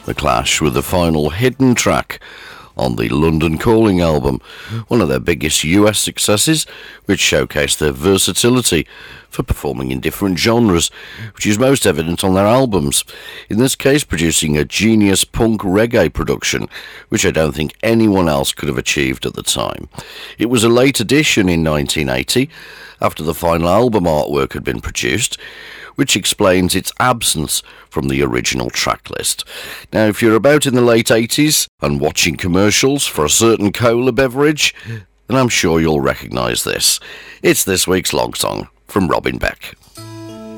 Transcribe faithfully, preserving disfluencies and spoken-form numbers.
The Clash with the final hidden track on the London Calling album, one of their biggest U S successes, which showcased their versatility for performing in different genres, which is most evident on their albums, in this case producing a genius punk reggae production, which I don't think anyone else could have achieved at the time. It was a late addition in nineteen eighty, after the final album artwork had been produced, which explains its absence from the original track list. Now, if you're about in the late eighties and watching commercials for a certain cola beverage, then I'm sure you'll recognise this. It's this week's Long Song from Robin Beck.